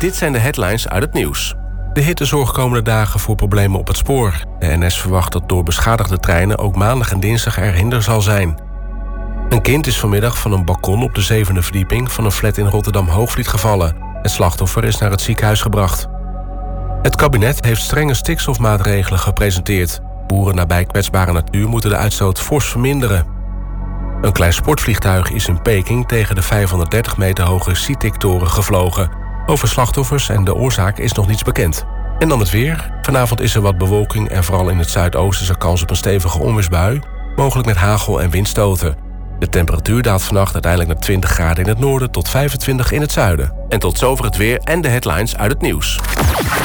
dit zijn de headlines uit het nieuws. De hitte zorgt komende dagen voor problemen op het spoor. De NS verwacht dat door beschadigde treinen ook maandag en dinsdag er hinder zal zijn. Een kind is vanmiddag van een balkon op de 7e verdieping van een flat in Rotterdam-Hoogvliet gevallen. Het slachtoffer is naar het ziekenhuis gebracht. Het kabinet heeft strenge stikstofmaatregelen gepresenteerd. Boeren nabij kwetsbare natuur moeten de uitstoot fors verminderen. Een klein sportvliegtuig is in Peking tegen de 530 meter hoge CITIC-toren gevlogen. Over slachtoffers en de oorzaak is nog niets bekend. En dan het weer. Vanavond is er wat bewolking en vooral in het zuidoosten is er kans op een stevige onweersbui, mogelijk met hagel en windstoten. De temperatuur daalt vannacht uiteindelijk naar 20 graden in het noorden tot 25 in het zuiden. En tot zover het weer en de headlines uit het nieuws.